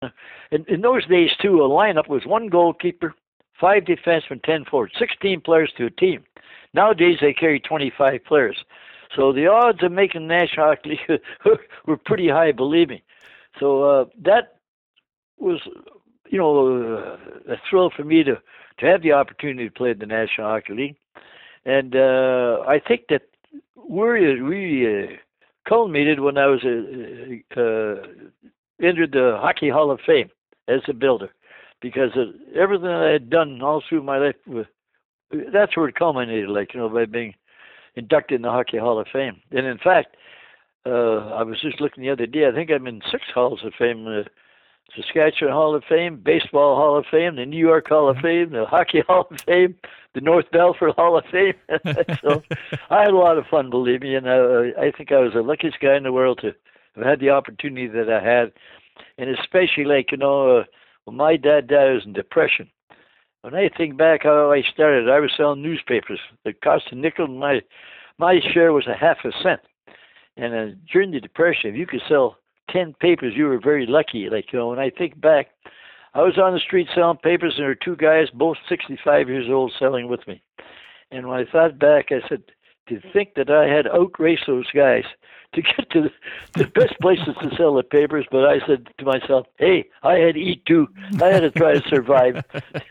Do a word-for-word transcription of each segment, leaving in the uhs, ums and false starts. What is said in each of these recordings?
In, in those days, too, a lineup was one goalkeeper, five defensemen, ten forwards, sixteen players to a team. Nowadays, they carry twenty-five players. So the odds of making the National Hockey League were pretty high, believe me. So uh, that was, you know, uh, a thrill for me to, to have the opportunity to play in the National Hockey League. And uh, I think that we we uh, culminated when I was uh, uh, entered the Hockey Hall of Fame as a builder, because of everything I had done all through my life, uh, that's where it culminated, like, you know, by being inducted in the Hockey Hall of Fame. And in fact, uh, I was just looking the other day, I think I'm in six Halls of Fame: the Saskatchewan Hall of Fame, Baseball Hall of Fame, the New York Hall of Fame, the Hockey Hall of Fame, the North Belfort Hall of Fame. So I had a lot of fun, believe me, and uh, I think I was the luckiest guy in the world to have had the opportunity that I had. And especially, like, you know, uh, when my dad died, I was in depression. When I think back how I started, I was selling newspapers. It cost a nickel, and my, my share was a half a cent. And uh, during the Depression, if you could sell ten papers, you were very lucky. Like, you know, when I think back, I was on the street selling papers, and there were two guys, both sixty-five years old, selling with me. And when I thought back, I said, to think that I had outraced those guys to get to the, the best places to sell the papers, but I said to myself, hey, I had to eat too. I had to try to survive.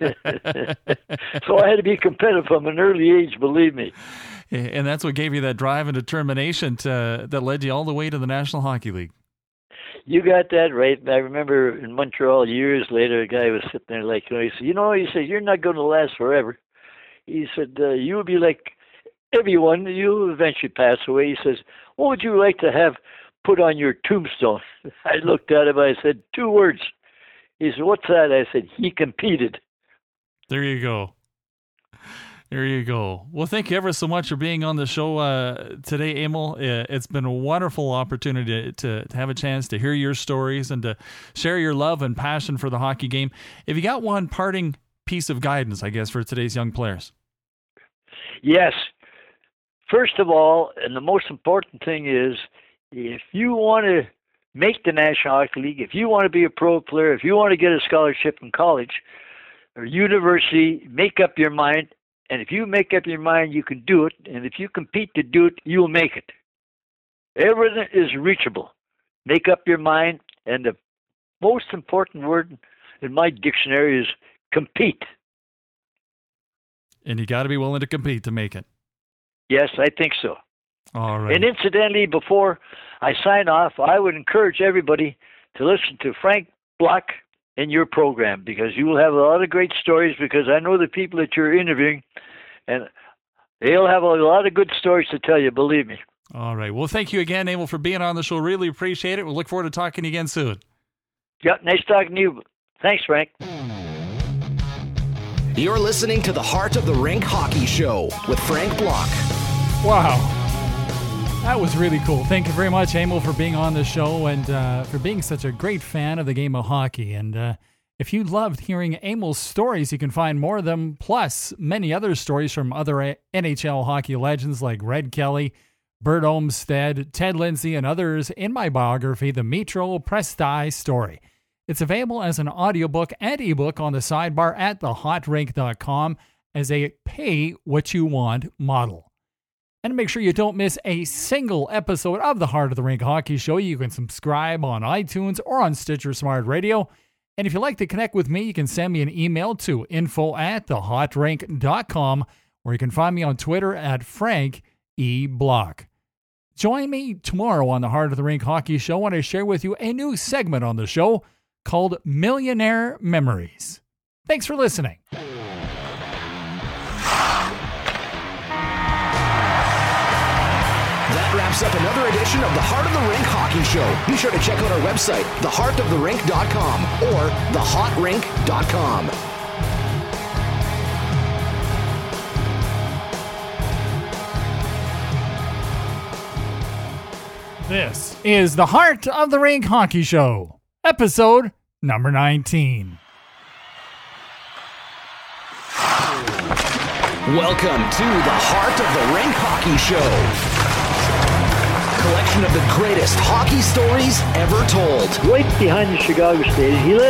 So I had to be competitive from an early age, believe me. And that's what gave you that drive and determination to, that led you all the way to the National Hockey League. You got that right. I remember in Montreal years later, a guy was sitting there like, you know, he said, you know, he said, you're not going to last forever. He said, uh, you'll be like everyone, you'll eventually pass away. He says, what would you like to have put on your tombstone? I looked at him, I said, two words. He said, what's that? I said, he competed. There you go. There you go. Well, thank you ever so much for being on the show uh, today, Emil. It's been a wonderful opportunity to, to have a chance to hear your stories and to share your love and passion for the hockey game. If you got one parting piece of guidance, I guess, for today's young players. Yes. First of all, and the most important thing is, if you want to make the National Hockey League, if you want to be a pro player, if you want to get a scholarship in college or university, make up your mind. And if you make up your mind, you can do it. And if you compete to do it, you'll make it. Everything is reachable. Make up your mind. And the most important word in my dictionary is compete. And you got to be willing to compete to make it. Yes, I think so. All right. And incidentally, before I sign off, I would encourage everybody to listen to Frank Block in your program, because you will have a lot of great stories, because I know the people that you're interviewing, and they'll have a lot of good stories to tell you, believe me. All right. Well, thank you again, Emil, for being on the show. Really appreciate it. We'll look forward to talking again soon. Yeah, nice talking to you. Thanks, Frank. You're listening to the Heart of the Rink Hockey Show with Frank Block. Wow. That was really cool. Thank you very much, Emil, for being on the show and uh, for being such a great fan of the game of hockey. And uh, if you loved hearing Emil's stories, you can find more of them, plus many other stories from other N H L hockey legends like Red Kelly, Bert Olmsted, Ted Lindsay, and others in my biography, The Metro Presti Story. It's available as an audiobook and ebook on the sidebar at the hot rink dot com as a pay-what-you-want model. And make sure you don't miss a single episode of the Heart of the Rink Hockey Show. You can subscribe on iTunes or on Stitcher Smart Radio. And if you'd like to connect with me, you can send me an email to info at the hot rink dot com, or you can find me on Twitter at Frank E. Block. Join me tomorrow on the Heart of the Rink Hockey Show when I share with you a new segment on the show called Millionaire Memories. Thanks for listening. That wraps up another edition of the Heart of the Rink Hockey Show. Be sure to check out our website, the heart of the rink dot com or the hot rink dot com. This is the Heart of the Rink Hockey Show, episode number nineteen. Welcome to the Heart of the Rink Hockey Show. collection of the greatest hockey stories ever told. Right behind the Chicago Stadium. He led